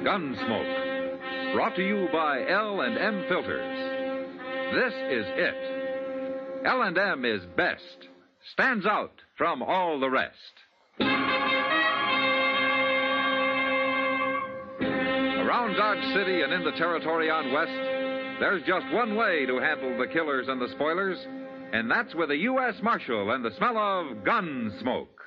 Gunsmoke. Brought to you by L&M Filters. This is it. L&M is best. Stands out from all the rest. Around Dodge City and in the territory on West, there's just one way to handle the killers and the spoilers, and that's with a U.S. Marshal and the smell of gun smoke.